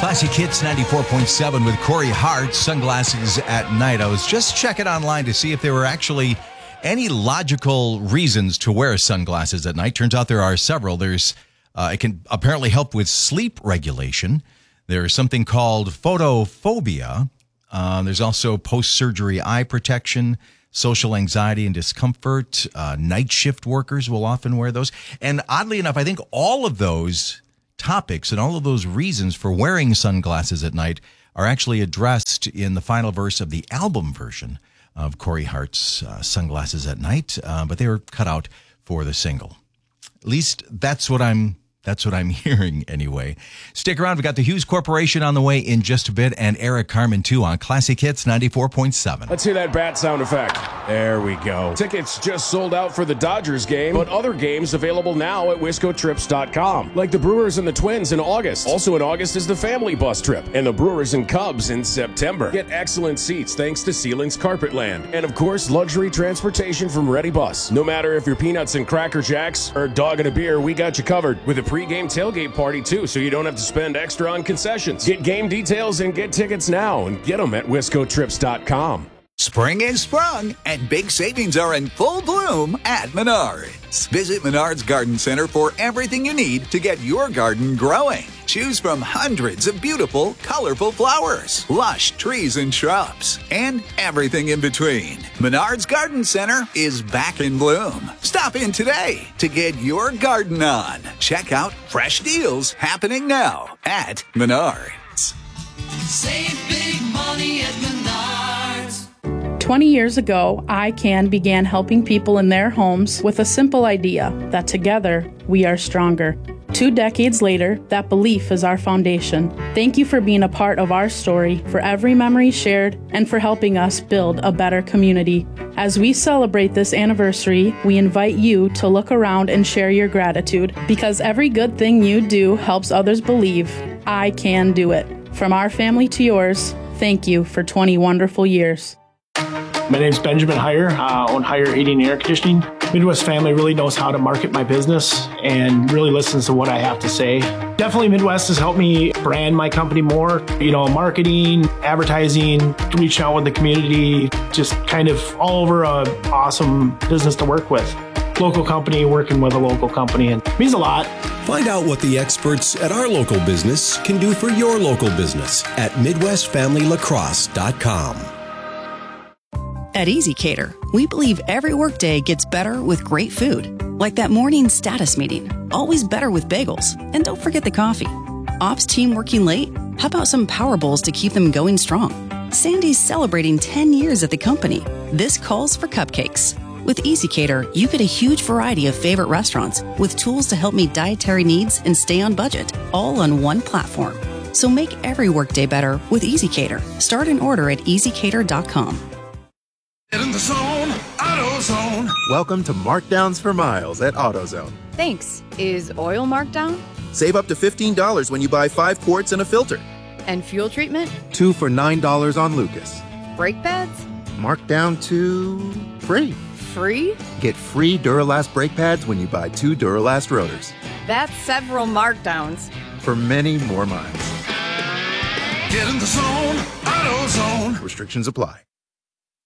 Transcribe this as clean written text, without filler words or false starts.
Classic Hits 94.7 with Corey Hart, Sunglasses at Night. I was just checking online to see if there were actually any logical reasons to wear sunglasses at night. Turns out there are several. It can apparently help with sleep regulation. There's something called photophobia. There's also post-surgery eye protection, social anxiety and discomfort. Night shift workers will often wear those. And oddly enough, I think all of those topics and all of those reasons for wearing sunglasses at night are actually addressed in the final verse of the album version of Corey Hart's Sunglasses at Night, but they were cut out for the single. At least that's what I'm hearing anyway. Stick around. We've got the Hughes Corporation on the way in just a bit, and Eric Carmen too on Classic Hits 94.7. Let's hear that bat sound effect. There we go. Tickets just sold out for the Dodgers game, but other games available now at WiscoTrips.com. Like the Brewers and the Twins in August. Also in August is the family bus trip, and the Brewers and Cubs in September. Get excellent seats thanks to Ceilings Carpetland. And of course, luxury transportation from Ready Bus. No matter if you're peanuts and Cracker Jacks or a dog and a beer, we got you covered with a pre-game tailgate party too, so you don't have to spend extra on concessions. Get game details and get tickets now, and get them at WiscoTrips.com. Spring is sprung, and big savings are in full bloom at Menards. Visit Menards Garden Center for everything you need to get your garden growing. Choose from hundreds of beautiful, colorful flowers, lush trees and shrubs, and everything in between. Menards Garden Center is back in bloom. Stop in today to get your garden on. Check out fresh deals happening now at Menards. Save big money at Menards. 20 years ago, iCan began helping people in their homes with a simple idea that together we are stronger. 2 decades later, that belief is our foundation. Thank you for being a part of our story, for every memory shared, and for helping us build a better community. As we celebrate this anniversary, we invite you to look around and share your gratitude, because every good thing you do helps others believe I can do it. From our family to yours, thank you for 20 wonderful years. My name's Benjamin Heyer, own Heyer Heating and Air Conditioning. Midwest family really knows how to market my business and really listens to what I have to say. Definitely Midwest has helped me brand my company more. Marketing, advertising, reaching out with the community, just kind of all over a awesome business to work with. Local company working with a local company, and it means a lot. Find out what the experts at our local business can do for your local business at MidwestFamilyLacrosse.com. At EasyCater, we believe every workday gets better with great food. Like that morning status meeting, always better with bagels. And don't forget the coffee. Ops team working late? How about some Power Bowls to keep them going strong? Sandy's celebrating 10 years at the company. This calls for cupcakes. With EasyCater, you get a huge variety of favorite restaurants with tools to help meet dietary needs and stay on budget, all on one platform. So make every workday better with EasyCater. Start an order at EasyCater.com. Get in the zone, AutoZone. Welcome to Markdowns for Miles at AutoZone. Thanks. Is oil marked down? Save up to $15 when you buy 5 quarts and a filter. And fuel treatment? 2 for $9 on Lucas. Brake pads? Marked down to free. Free? Get free Duralast brake pads when you buy 2 Duralast rotors. That's several markdowns. For many more miles. Get in the zone, AutoZone. Restrictions apply.